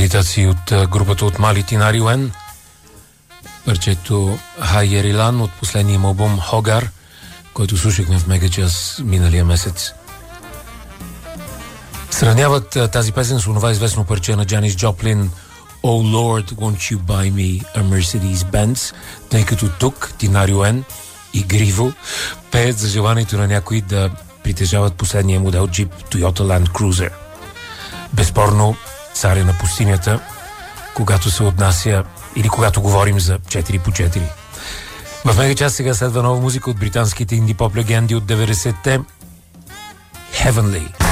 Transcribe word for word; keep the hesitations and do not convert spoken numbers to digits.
Медитации от групата от Мали Тинари Уен. Парчето Хайер Илан от последния им албум Хогар, който слушахме в Мегачас миналия месец. Сравняват тази песен с това известно парче на Джанис Джоплин Oh Lord, won't you buy me a Mercedes-Benz, тъй като тук Тинари Уен и Гриво пеят за желанието на някои да притежават последния модел джип Toyota Land Cruiser. Безспорно царя на пустинята, когато се отнася или когато говорим за четири по четири. В Мегачас сега следва нова музика от британските инди-поп легенди от деветдесетте. Heavenly.